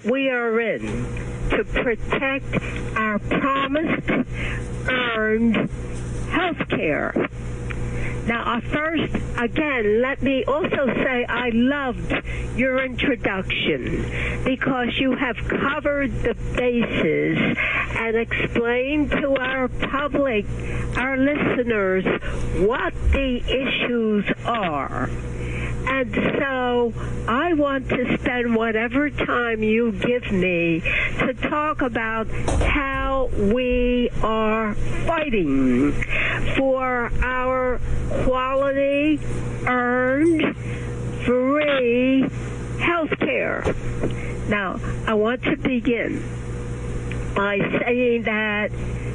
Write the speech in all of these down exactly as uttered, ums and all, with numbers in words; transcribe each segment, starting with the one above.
we are in to protect our promised, earned health care. Now, uh, first, again, let me also say I loved your introduction because you have covered the bases and explained to our public, our listeners, what the issues are. And so I want to spend whatever time you give me to talk about how we are fighting for our quality, earned, free health care. Now, I want to begin by saying that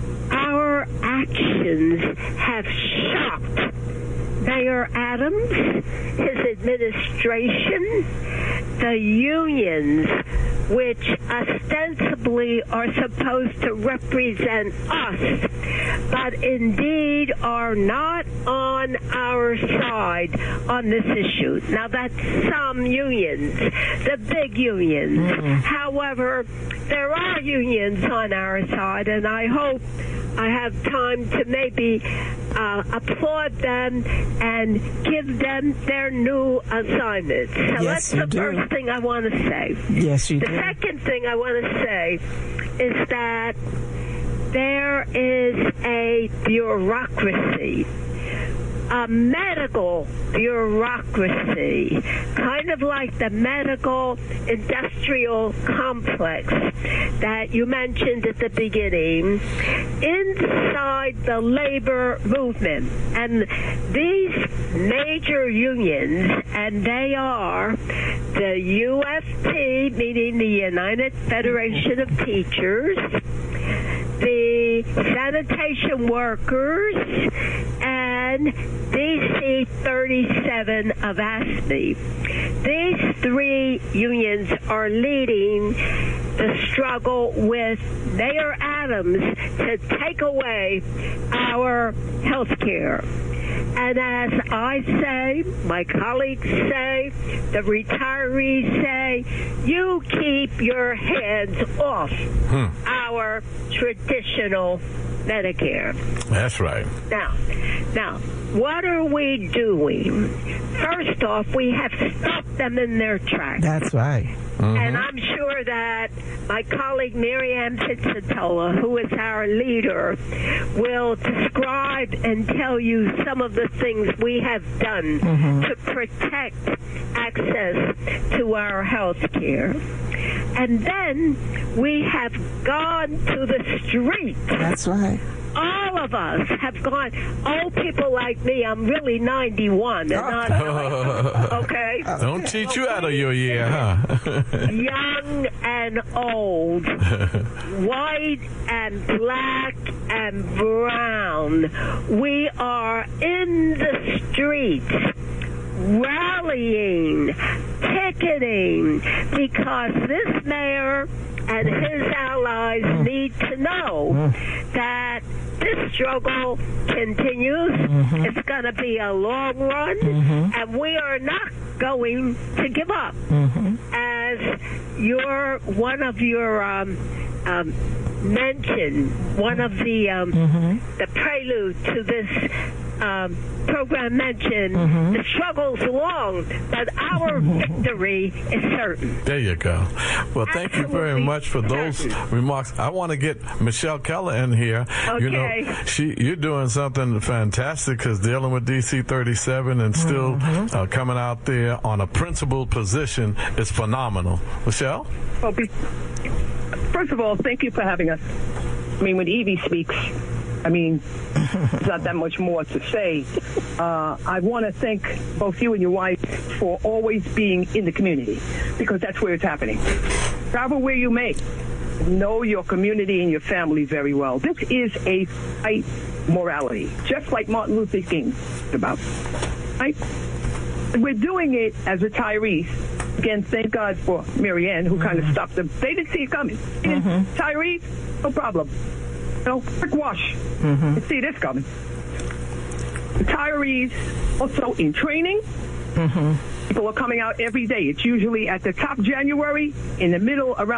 our actions have shocked Mayor Adams, his administration, the unions, which ostensibly are supposed to represent us, but indeed are not on our side on this issue. Now, that's some unions, the big unions. Mm-hmm. However, there are unions on our side, and I hope I have time to maybe uh, applaud them and give them their new assignments. So yes, that's the do. first thing I want to say. Yes, you the do. The second thing I want to say is that there is a bureaucracy, a medical bureaucracy, kind of like the medical industrial complex that you mentioned at the beginning, inside the labor movement. And these major unions, and they are the U F T, meaning the United Federation of Teachers, the sanitation workers, and D C thirty-seven of ASME. These three unions are leading the struggle with Mayor Adams to take away our health care. And as I say, my colleagues say, the retirees say, you keep your hands off hmm. our traditional Medicare. That's right. Now, now, what are we doing? First off, we have stopped them in their tracks. That's right. Mm-hmm. And I'm sure that my colleague Miriam Pizzatola, who is our leader, will describe and tell you some of the things we have done mm-hmm. to protect access to our health care. And then we have gone to the street. That's right. All of us have gone. Old people like me, I'm really ninety-one. And not, okay? Don't cheat you out of your year, huh? Young and old, white and black and brown. We are in the streets, rallying, picketing, because this mayor and his allies need to know that this struggle continues. Mm-hmm. It's going to be a long run, mm-hmm. and we are not going to give up. Mm-hmm. As your one of your um, um, mentioned, one of the um, mm-hmm. the prelude to this um, program mentioned, mm-hmm. the struggle's long, but our victory is certain. There you go. Well, thank Absolutely you very much for those certain. remarks. I want to get Michelle Keller in here. Okay. You know, she you're doing something fantastic because dealing with D C thirty-seven and still mm-hmm. uh, coming out there on a principled position is phenomenal. Michelle? Well, be, first of all, thank you for having us. I mean, when Evie speaks, I mean, there's not that much more to say. Uh, I want to thank both you and your wife for always being in the community, because that's where it's happening. Travel where you may. Know your community and your family very well. This is a fight morality, just like Martin Luther King talked about. Right? We're doing it as retirees. Again, thank God for Marianne, who mm-hmm. kind of stopped them. They didn't see it coming. Mm-hmm. Retirees, no problem. You know, quick wash. Mm-hmm. You see this coming. Retirees also in training. Mm-hmm. People are coming out every day. It's usually at the top January, in the middle, around